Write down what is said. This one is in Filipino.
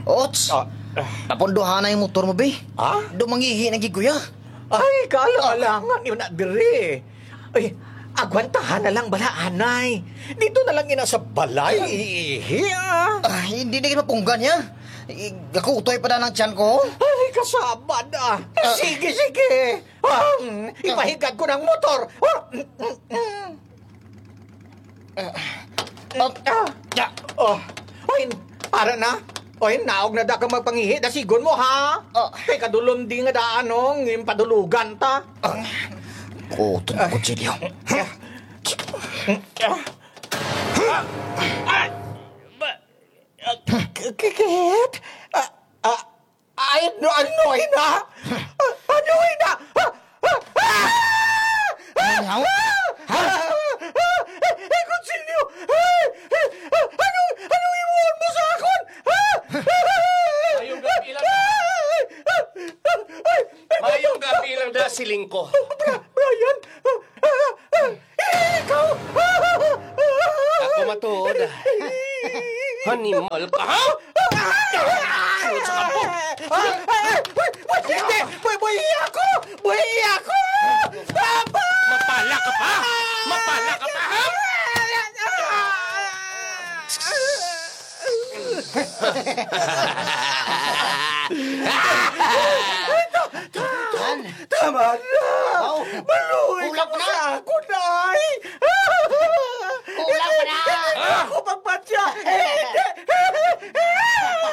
Ots, Ah, napunduhan na yung motor mo, be. ah? Dumangihi na giguya. Ay, kaalangan yun na diri. Ay, agwantahan na lang bala, anay. Dito na lang ina sa balay, iihi ah. Hindi na kayo mapunggan niya. Gakutoy pa na ng tiyan ko. Ay, kasabad ah. Sige, sige. Ipahigad ko ng motor. Oy, para na. Oy, naog na da ka magpangihi. Dasigon mo, ha? Kay kadulom di nga daanong, yung padulugan ta. Kuto na kutsilyo. Kikit? Ay, anoy na! Anoy na! Ano? Eh, konsilyo! Anong imuon mo sa akon? Mayong gabi lang. Mayong gabi lang da siling ko. Brian! Ikaw! Ako matuod. Hanimal ka, ha? Sunod sa kampo. Hindi! Buhay ako! Buhay ako! Papa! Mapala ka pa! Mapala ka pa, ha? Tama na! Maluwi ka Kulang pa na. sa